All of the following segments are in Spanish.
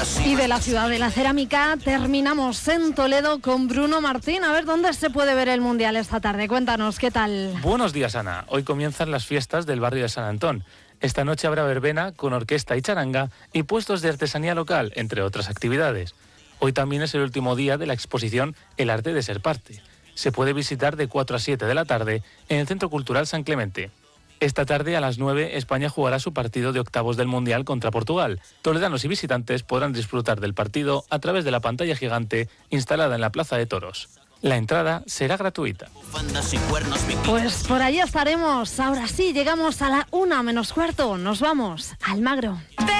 Y de la ciudad de la cerámica terminamos en Toledo con Bruno Martín. A ver, ¿dónde se puede ver el Mundial esta tarde? Cuéntanos, ¿qué tal? Buenos días, Ana. Hoy comienzan las fiestas del barrio de San Antón. Esta noche habrá verbena con orquesta y charanga y puestos de artesanía local, entre otras actividades. Hoy también es el último día de la exposición El arte de ser parte. Se puede visitar de 4 a 7 de la tarde en el Centro Cultural San Clemente. Esta tarde a las 9 España jugará su partido de octavos del Mundial contra Portugal. Toledanos y visitantes podrán disfrutar del partido a través de la pantalla gigante instalada en la Plaza de Toros. La entrada será gratuita. Pues por allí estaremos. Ahora sí, llegamos a la 1:15. Nos vamos a Almagro.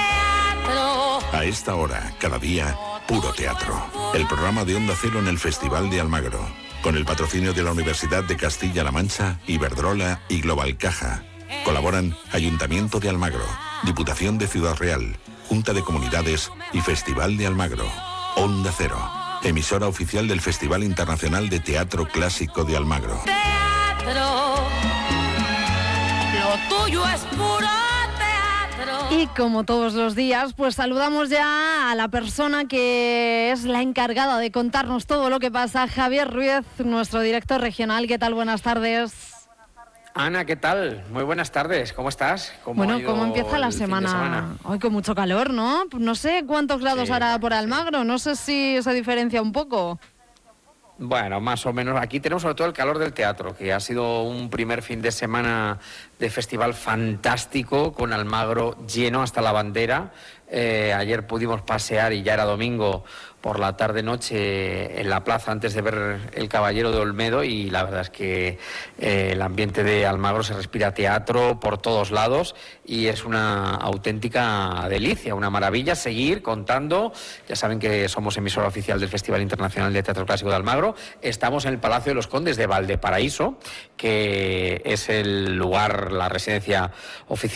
A esta hora, cada día, puro teatro. El programa de Onda Cero en el Festival de Almagro. Con el patrocinio de la Universidad de Castilla-La Mancha, Iberdrola y Global Caja. Colaboran Ayuntamiento de Almagro, Diputación de Ciudad Real, Junta de Comunidades y Festival de Almagro. Onda Cero, emisora oficial del Festival Internacional de Teatro Clásico de Almagro. Teatro, lo tuyo es puro teatro. Y como todos los días, pues saludamos ya a la persona que es la encargada de contarnos todo lo que pasa, Javier Ruiz, nuestro director regional. ¿Qué tal? Buenas tardes. Ana, ¿qué tal? Muy buenas tardes, ¿cómo estás? ¿Cómo empieza la semana? Hoy con mucho calor, ¿no? No sé cuántos grados hará por Almagro, no sé si se diferencia un poco. Bueno, más o menos. Aquí tenemos sobre todo el calor del teatro, que ha sido un primer fin de semana de festival fantástico, con Almagro lleno hasta la bandera. Ayer pudimos pasear, y ya era domingo, por la tarde-noche en la plaza antes de ver El Caballero de Olmedo, y la verdad es que el ambiente de Almagro se respira teatro por todos lados y es una auténtica delicia, una maravilla seguir contando. Ya saben que somos emisora oficial del Festival Internacional de Teatro Clásico de Almagro. Estamos en el Palacio de los Condes de Valdeparaíso, que es el lugar, la residencia oficial